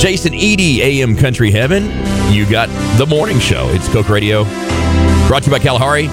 Jason Eady, AM Country Heaven. You got the morning show. It's Coke Radio. Brought to you by Kalahari.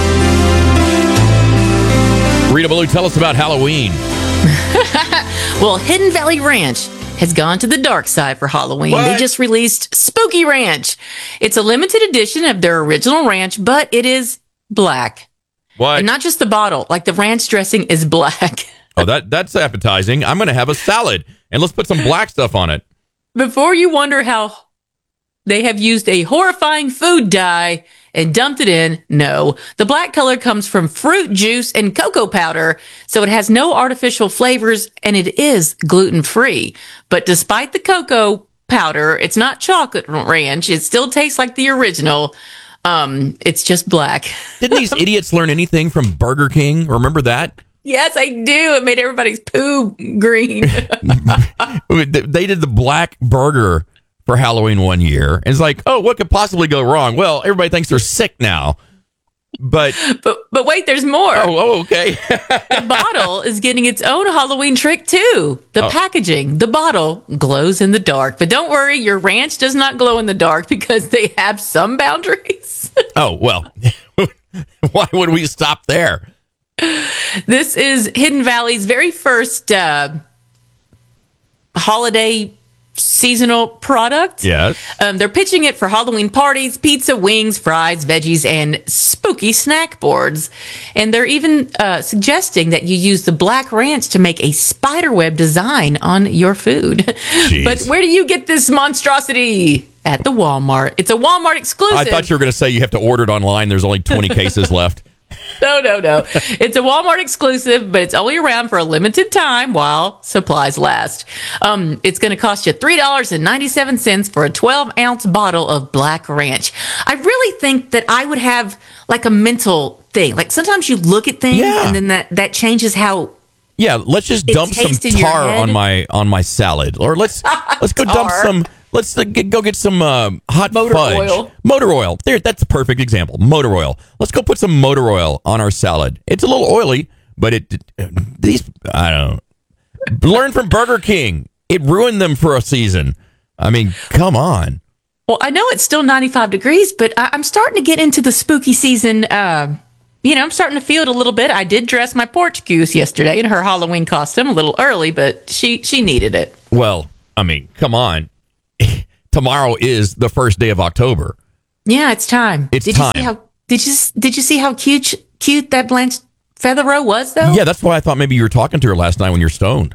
Rita Ballou, tell us about Halloween. Well, Hidden Valley Ranch has gone to the dark side for Halloween. What? They just released Spooky Ranch. It's a limited edition of their original ranch, but it is black. What? And not just the bottle. Like, the ranch dressing is black. Oh, that's appetizing. I'm going to have a salad, and let's put some black stuff on it. Before you wonder how they have used a horrifying food dye and dumped it in, no. The black color comes from fruit juice and cocoa powder, so it has no artificial flavors, and it is gluten-free. But despite the cocoa powder, it's not chocolate ranch. It still tastes like the original. It's just black. Didn't these idiots learn anything from Burger King? Remember that? Yes, I do. It made everybody's poo green. They did the black burger for Halloween one year. And it's like, oh, what could possibly go wrong? Well, everybody thinks they're sick now. But wait, there's more. Oh, okay. The bottle is getting its own Halloween trick, too. The packaging, the bottle, glows in the dark. But don't worry, your ranch does not glow in the dark because they have some boundaries. Oh, well, why would we stop there? This is Hidden Valley's very first holiday seasonal product. Yes. They're pitching it for Halloween parties, pizza, wings, fries, veggies, and spooky snack boards. And they're even suggesting that you use the black ranch to make a spiderweb design on your food. Jeez. But where do you get this monstrosity? At the Walmart. It's a Walmart exclusive. I thought you were going to say you have to order it online. There's only 20 cases left. No. It's a Walmart exclusive, but it's only around for a limited time while supplies last. It's going to cost you $3.97 for a 12-ounce bottle of Black Ranch. I really think that I would have like a mental thing. Like sometimes you look at things and then that changes how. Yeah, let's just dump some tar on my salad, or let's go dump some. Let's go get some hot motor fudge. Oil. Motor oil. There, that's a perfect example. Motor oil. Let's go put some motor oil on our salad. It's a little oily, but I don't know. Learn from Burger King. It ruined them for a season. I mean, come on. Well, I know it's still 95 degrees, but I'm starting to get into the spooky season. I'm starting to feel it a little bit. I did dress my porch goose yesterday in her Halloween costume a little early, but she needed it. Well, I mean, come on. Tomorrow is the first day of October. Yeah, it's time. Did you see how cute that Blanche Featherow was, though? Yeah, that's why I thought maybe you were talking to her last night when you're stoned.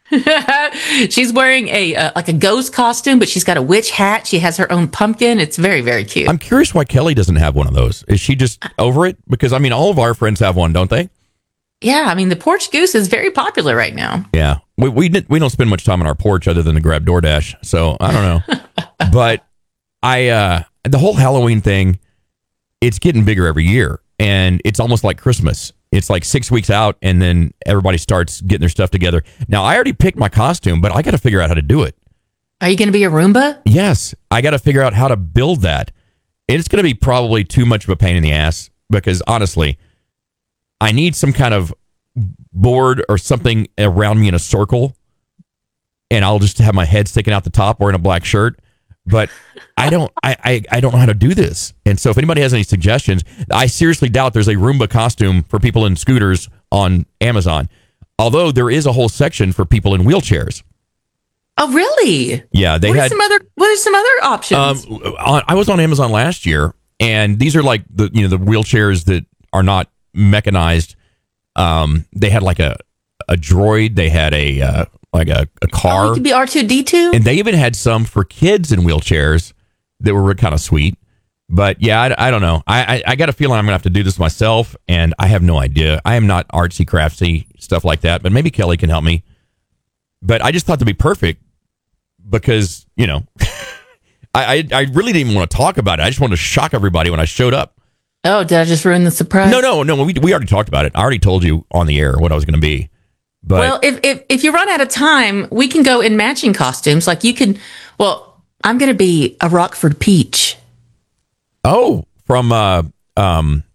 She's wearing a ghost costume, but she's got a witch hat. She has her own pumpkin. It's very, very cute. I'm curious why Kelly doesn't have one of those. Is she just over it? Because, I mean, all of our friends have one, don't they? Yeah, I mean, the porch goose is very popular right now. Yeah. We don't spend much time on our porch other than to grab DoorDash, so I don't know. But the whole Halloween thing, it's getting bigger every year, and it's almost like Christmas. It's like 6 weeks out, and then everybody starts getting their stuff together. Now, I already picked my costume, but I got to figure out how to do it. Are you going to be a Roomba? Yes. I got to figure out how to build that. It's going to be probably too much of a pain in the ass, because honestly, I need some kind of board or something around me in a circle, and I'll just have my head sticking out the top wearing a black shirt. But I don't know how to do this. And so if anybody has any suggestions, I seriously doubt there's a Roomba costume for people in scooters on Amazon. Although there is a whole section for people in wheelchairs. Oh, really? Yeah, what are some other options? I was on Amazon last year, and these are like the wheelchairs that are not mechanized. They had like a droid. They had a car. It could be R2-D2. And they even had some for kids in wheelchairs that were kind of sweet. But yeah, I don't know. I got a feeling I'm gonna have to do this myself, and I have no idea. I am not artsy craftsy stuff like that, but maybe Kelly can help me. But I just thought to be perfect because I really didn't even want to talk about it. I just wanted to shock everybody when I showed up. Oh, did I just ruin the surprise? No. We already talked about it. I already told you on the air what I was going to be. But well, if you run out of time, we can go in matching costumes. Like you can. Well, I'm going to be a Rockford Peach. Oh, from Tom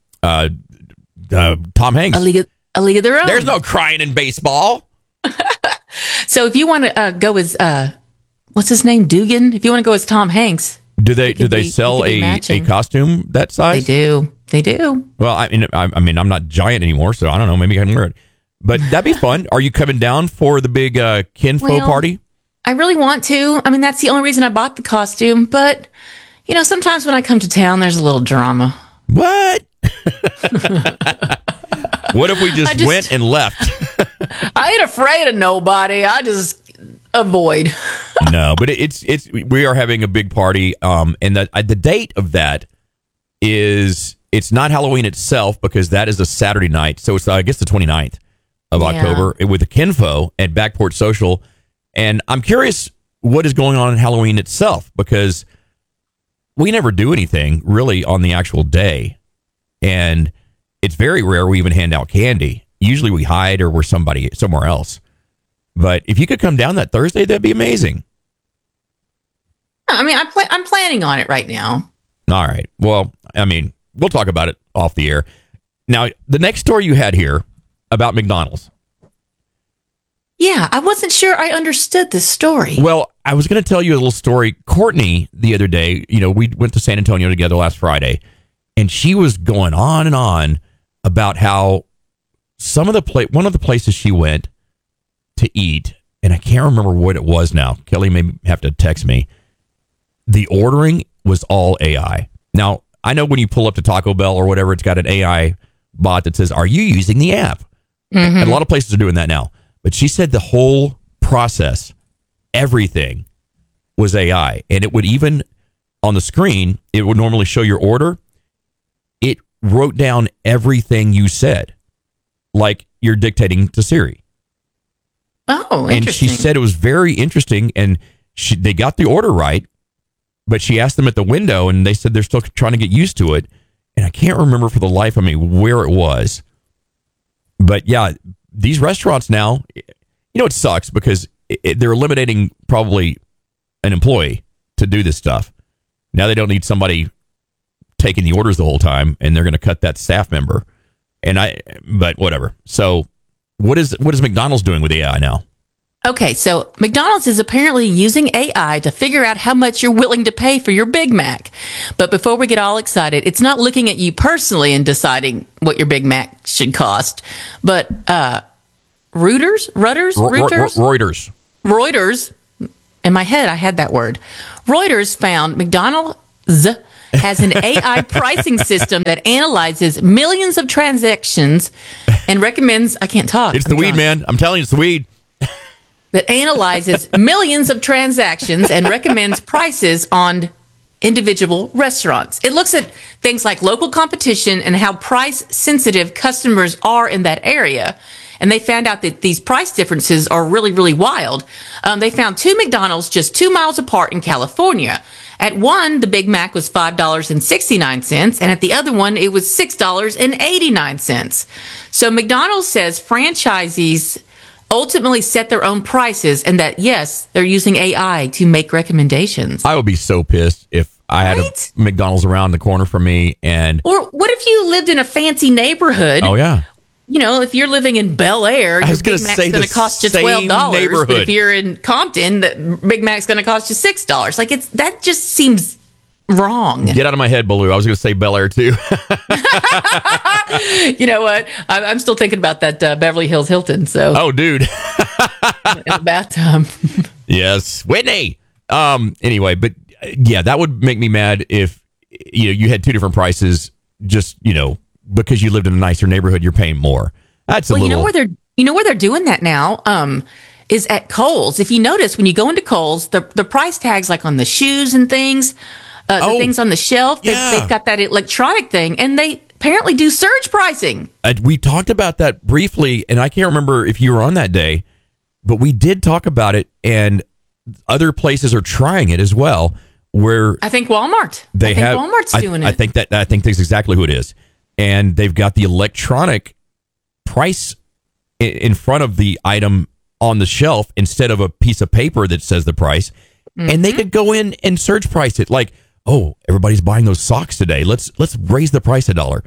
Hanks. A League of Their Own. There's no crying in baseball. So if you want to go as what's his name? Dugan. If you want to go as Tom Hanks. Do they sell a costume that size? They do. Well, I mean, I'm not giant anymore, so I don't know. Maybe I can wear it. But that'd be fun. Are you coming down for the big Kinfo party? I really want to. I mean, that's the only reason I bought the costume. But, sometimes when I come to town, there's a little drama. What? What if we just went and left? I ain't afraid of nobody. I just avoid. No, but we are having a big party. And the date of that is, it's not Halloween itself because that is a Saturday night. So it's, I guess, the 29th of October with the Kinfo at Backport Social. And I'm curious what is going on in Halloween itself, because we never do anything really on the actual day. And it's very rare we even hand out candy. Usually we hide or we're somewhere else. But if you could come down that Thursday, that'd be amazing. I mean, I'm planning on it right now. All right. Well, I mean, we'll talk about it off the air. Now, the next story you had here about McDonald's. Yeah, I wasn't sure I understood this story. Well, I was going to tell you a little story. Courtney, the other day, we went to San Antonio together last Friday, and she was going on and on about how one of the places she went to eat, and I can't remember what it was now. Kelly may have to text me. The ordering was all AI. Now, I know when you pull up to Taco Bell or whatever, it's got an AI bot that says, "Are you using the app?" Mm-hmm. And a lot of places are doing that now. But she said the whole process, everything was AI. And it would even, on the screen, it would normally show your order. It wrote down everything you said, like you're dictating to Siri. Oh, and she said it was very interesting. And they got the order right, but she asked them at the window, and they said they're still trying to get used to it. And I can't remember for the life of me where it was. But yeah, these restaurants now, it sucks because they're eliminating probably an employee to do this stuff. Now they don't need somebody taking the orders the whole time, and they're going to cut that staff member. But whatever. So what is McDonald's doing with AI now? Okay, so McDonald's is apparently using AI to figure out how much you're willing to pay for your Big Mac. But before we get all excited, it's not looking at you personally and deciding what your Big Mac should cost. But Reuters? In my head, I had that word. Reuters found McDonald's has an AI pricing system that analyzes millions of transactions and recommends... I can't talk. It's the weed, man. I'm telling you, it's the weed. That analyzes millions of transactions and recommends prices on individual restaurants. It looks at things like local competition and how price sensitive customers are in that area. And they found out that these price differences are really, really wild. They found two McDonald's just 2 miles apart in California. At one, the Big Mac was $5.69, and at the other one, it was $6.89. So McDonald's says franchisees ultimately set their own prices, and that, yes, they're using AI to make recommendations. I would be so pissed if I had a McDonald's around the corner from me. Or what if you lived in a fancy neighborhood? Oh, yeah. If you're living in Bel Air, your Big Mac's going to cost you $12. But if you're in Compton, the Big Mac's going to cost you $6. Like, that just seems wrong. Get out of my head, Baloo. I was going to say Bel Air, too. You know what? I'm still thinking about that Beverly Hills Hilton. So, oh, dude, in the bathtub. Yes, Whitney. Anyway, but yeah, that would make me mad if you had two different prices. Just because you lived in a nicer neighborhood, you're paying more. That's where they're doing that now. Is at Kohl's. If you notice, when you go into Kohl's, the price tags like on the shoes and things, the things on the shelf, they've got that electronic thing, and they apparently do surge pricing. We talked about that briefly, and I can't remember if you were on that day, but we did talk about it, and other places are trying it as well. Where I think Walmart. Walmart's doing it. I think that's exactly who it is, and they've got the electronic price in front of the item on the shelf instead of a piece of paper that says the price, and they could go in and surge price it like, oh, everybody's buying those socks today. Let's raise the price $1.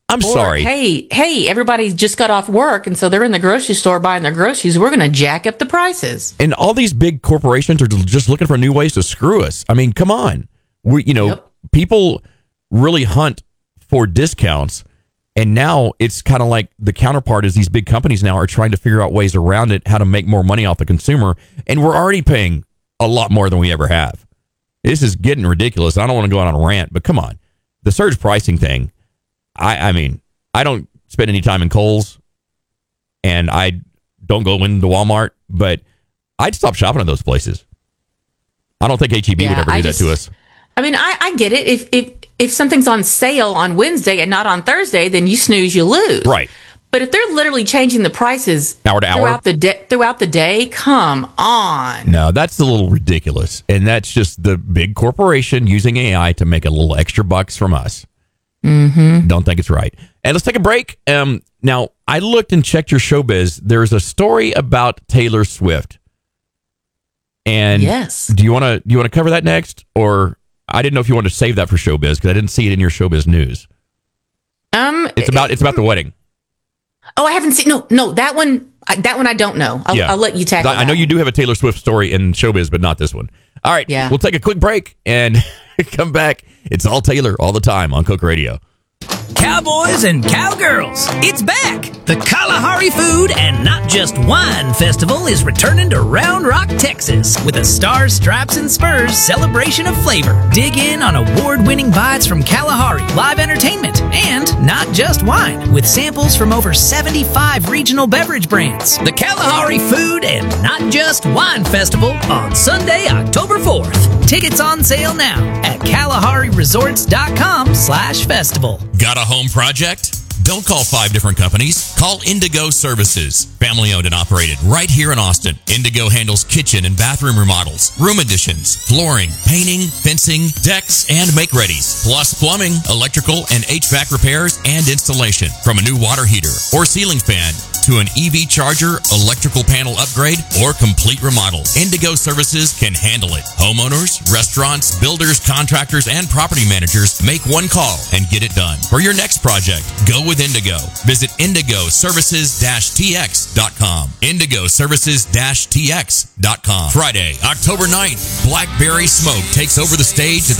I'm Or, sorry. Hey, everybody just got off work, and so they're in the grocery store buying their groceries. We're going to jack up the prices. And all these big corporations are just looking for new ways to screw us. I mean, come on. People really hunt for discounts. And now it's kind of like the counterpart is these big companies now are trying to figure out ways around it, how to make more money off the consumer. And we're already paying a lot more than we ever have. This is getting ridiculous. I don't want to go on a rant, but come on. The surge pricing thing. I mean, I don't spend any time in Kohl's and I don't go into Walmart, but I'd stop shopping at those places. I don't think HEB would ever do that to us. I mean, I get it. If something's on sale on Wednesday and not on Thursday, then you snooze, you lose. Right. But if they're literally changing the prices hour to hour throughout the day, come on. No, that's a little ridiculous. And that's just the big corporation using AI to make a little extra bucks from us. Mm-hmm. Don't think it's right. And let's take a break. Now, I looked and checked your showbiz. There's a story about Taylor Swift. And yes. Do you want to cover that next? Or I didn't know if you wanted to save that for showbiz because I didn't see it in your showbiz news. It's about the wedding. Oh, I haven't seen. No, that one I don't know. I'll let you tackle that. I know you do have a Taylor Swift story in showbiz, but not this one. All right. Yeah. We'll take a quick break and come back. It's all Taylor all the time on Cook Radio. Cowboys and cowgirls, it's back! The Kalahari Food and Not Just Wine Festival is returning to Round Rock, Texas with a Stars, Stripes, and Spurs celebration of flavor. Dig in on award-winning bites from Kalahari, live entertainment, and Not Just Wine with samples from over 75 regional beverage brands. The Kalahari Food and Not Just Wine Festival on Sunday, October 4th. Tickets on sale now at KalahariResorts.com/festival. Got a home project? Don't call 5 different companies. Call Indigo Services. Family owned and operated right here in Austin. Indigo handles kitchen and bathroom remodels, room additions, flooring, painting, fencing, decks, and make-readies. Plus plumbing, electrical, and HVAC repairs and installation. From a new water heater or ceiling fan to an EV charger, electrical panel upgrade, or complete remodel, Indigo Services can handle it. Homeowners, restaurants, builders, contractors, and property managers make one call and get it done. For your next project, go with Indigo. Visit indigoservices-tx.com. indigoservices-tx.com. Friday, October 9th, Blackberry Smoke takes over the stage at the